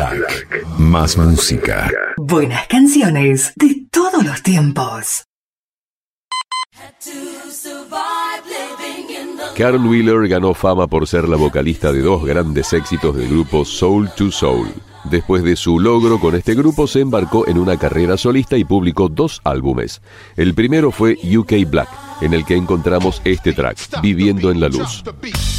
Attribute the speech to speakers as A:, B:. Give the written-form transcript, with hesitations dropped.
A: Black. Más música.
B: Buenas canciones de todos los tiempos.
C: Carol Wheeler ganó fama por ser la vocalista de dos grandes éxitos del grupo Soul II Soul. Después de su logro con este grupo, se embarcó en una carrera solista y publicó 2 álbumes. El primero fue UK Black, en el que encontramos este track, Viviendo en la Luz.